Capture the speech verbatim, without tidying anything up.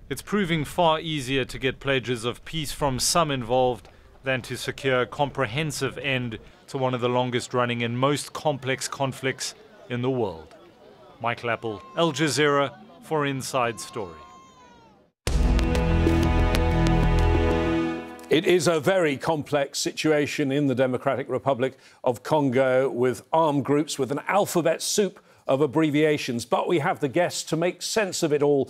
It's proving far easier to get pledges of peace from some involved than to secure a comprehensive end to one of the longest running and most complex conflicts in the world. Michael Appel, Al Jazeera, for Inside Story. It is a very complex situation in the Democratic Republic of Congo, with armed groups with an alphabet soup of abbreviations. But we have the guests to make sense of it all